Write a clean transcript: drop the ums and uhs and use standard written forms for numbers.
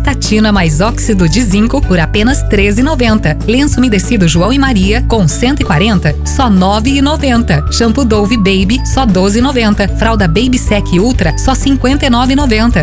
Pectatina mais óxido de zinco por apenas R$ 13,90. Lenço umedecido João e Maria com 140, só R$ 9,90. Shampoo Dove Baby, só R$ 12,90. Fralda Baby Sec Ultra, só R$ 59,90.